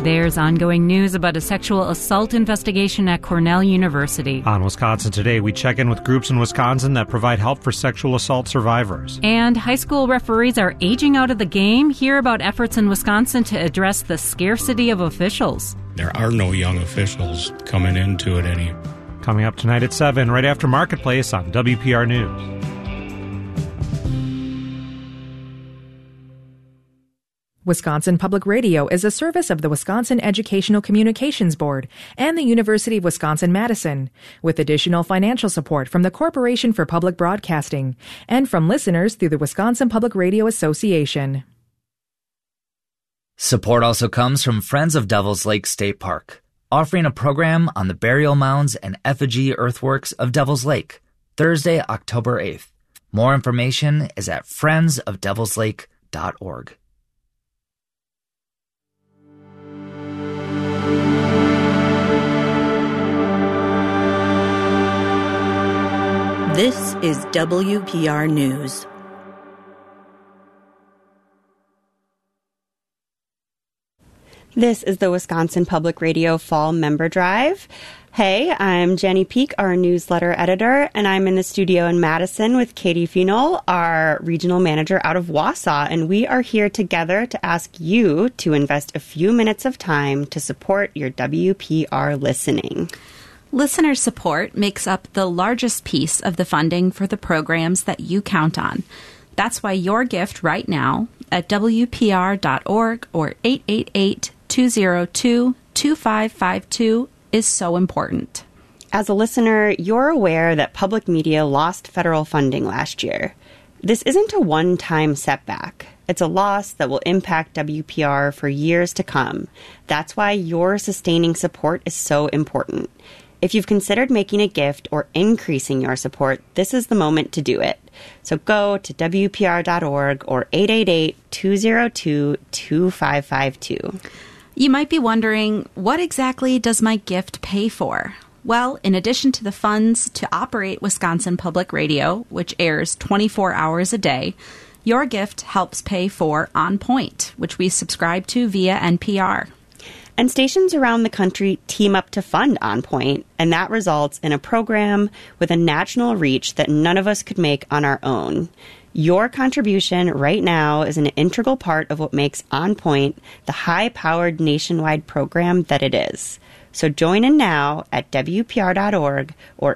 There's ongoing news about a sexual assault investigation at Cornell University. On Wisconsin Today, we check in with groups in Wisconsin that provide help for sexual assault survivors. And high school referees are aging out of the game. Hear about efforts in Wisconsin to address the scarcity of officials. There are no young officials coming into it any. Coming up tonight at 7, right after Marketplace on WPR News. Wisconsin Public Radio is a service of the Wisconsin Educational Communications Board and the University of Wisconsin-Madison, with additional financial support from the Corporation for Public Broadcasting and from listeners through the Wisconsin Public Radio Association. Support also comes from Friends of Devil's Lake State Park, offering a program on the burial mounds and effigy earthworks of Devil's Lake, Thursday, October 8th. More information is at friendsofdevilslake.org. This is WPR News. This is the Wisconsin Public Radio Fall Member Drive. Hey, I'm Jenny Peak, our newsletter editor, and I'm in the studio in Madison with Katie Phenol, our regional manager out of Wausau, and we are here together to ask you to invest a few minutes of time to support your WPR listening. Listener support makes up the largest piece of the funding for the programs that you count on. That's why your gift right now at WPR.org or 888-202-2552 is so important. As a listener, you're aware that public media lost federal funding last year. This isn't a one-time setback. It's a loss that will impact WPR for years to come. That's why your sustaining support is so important. If you've considered making a gift or increasing your support, this is the moment to do it. So go to WPR.org or 888-202-2552. You might be wondering, what exactly does my gift pay for? Well, in addition to the funds to operate Wisconsin Public Radio, which airs 24 hours a day, your gift helps pay for On Point, which we subscribe to via NPR. And stations around the country team up to fund On Point, and that results in a program with a national reach that none of us could make on our own. Your contribution right now is an integral part of what makes On Point the high-powered nationwide program that it is. So join in now at WPR.org or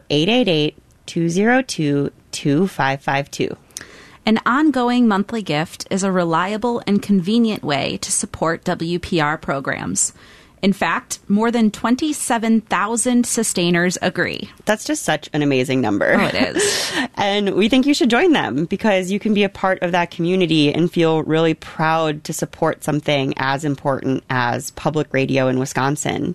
888-202-2552. An ongoing monthly gift is a reliable and convenient way to support WPR programs. In fact, more than 27,000 sustainers agree. That's just such an amazing number. Oh, it is. And we think you should join them because you can be a part of that community and feel really proud to support something as important as public radio in Wisconsin.